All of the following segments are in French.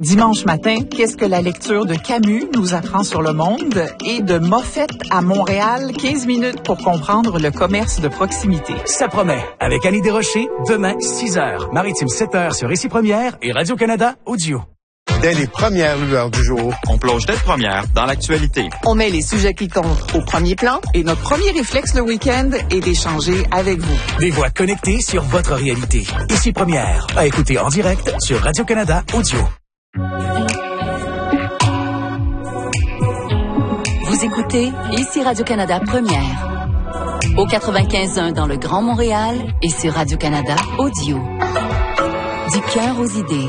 Dimanche matin, qu'est-ce que la lecture de Camus nous apprend sur le monde? Et de Moffett à Montréal, 15 minutes pour comprendre le commerce de proximité. Ça promet. Avec Annie Desrochers, demain, 6h, Maritime 7h sur Ici Première et Radio-Canada Audio. Dès les premières lueurs du jour, on plonge dès première dans l'actualité. On met les sujets qui comptent au premier plan et notre premier réflexe le week-end est d'échanger avec vous. Des voix connectées sur votre réalité. Ici Première, à écouter en direct sur Radio-Canada Audio. Vous écoutez Ici Radio-Canada Première. Au 95.1 dans le Grand Montréal et sur Radio-Canada Audio. Du cœur aux idées.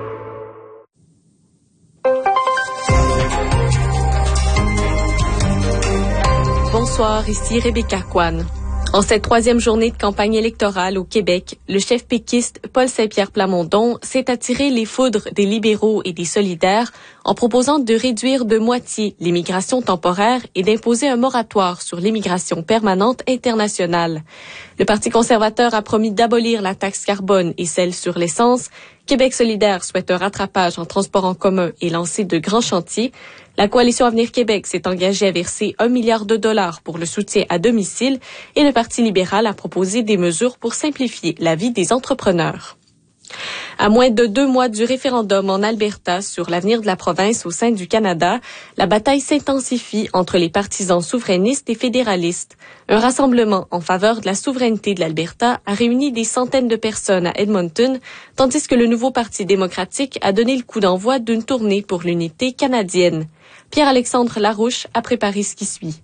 Bonsoir, ici Rebecca Kwan. En cette troisième journée de campagne électorale au Québec, le chef péquiste Paul Saint-Pierre Plamondon s'est attiré les foudres des libéraux et des solidaires en proposant de réduire de moitié l'immigration temporaire et d'imposer un moratoire sur l'immigration permanente internationale. Le Parti conservateur a promis d'abolir la taxe carbone et celle sur l'essence. Québec solidaire souhaite un rattrapage en transport en commun et lancer de grands chantiers. La Coalition Avenir Québec s'est engagée à verser 1 milliard de dollars pour le soutien à domicile et le Parti libéral a proposé des mesures pour simplifier la vie des entrepreneurs. À moins de 2 mois du référendum en Alberta sur l'avenir de la province au sein du Canada, la bataille s'intensifie entre les partisans souverainistes et fédéralistes. Un rassemblement en faveur de la souveraineté de l'Alberta a réuni des centaines de personnes à Edmonton, tandis que le nouveau Parti démocratique a donné le coup d'envoi d'une tournée pour l'unité canadienne. Pierre-Alexandre Larouche a préparé ce qui suit.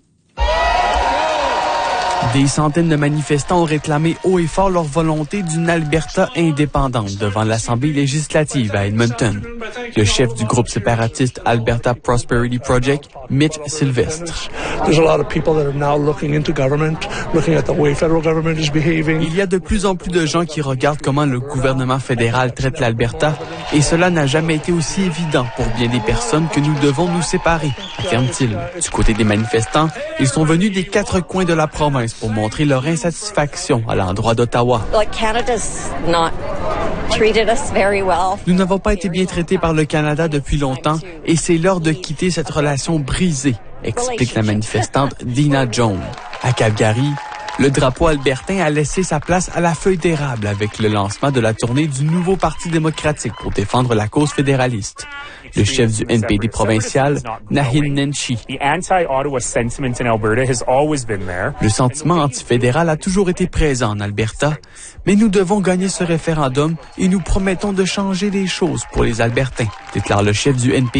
Des centaines de manifestants ont réclamé haut et fort leur volonté d'une Alberta indépendante devant l'Assemblée législative à Edmonton. Le chef du groupe séparatiste Alberta Prosperity Project, Mitch Sylvestre. Il y a de plus en plus de gens qui regardent comment le gouvernement fédéral traite l'Alberta et cela n'a jamais été aussi évident pour bien des personnes que nous devons nous séparer, affirme-t-il. Du côté des manifestants, ils sont venus des 4 coins de la province pour montrer leur insatisfaction à l'endroit d'Ottawa. Nous n'avons pas été bien traités par le Canada depuis longtemps et c'est l'heure de quitter cette relation brisée, explique la manifestante Dina Jones. À Calgary, le drapeau albertain a laissé sa place à la feuille d'érable avec le lancement de la tournée du nouveau Parti démocratique pour défendre la cause fédéraliste. Le chef du NPD provincial, Naheed Nenshi. Le sentiment antifédéral a toujours été présent en Alberta, mais nous devons gagner ce référendum et nous promettons de changer les choses pour les Albertains, déclare le chef du NPD.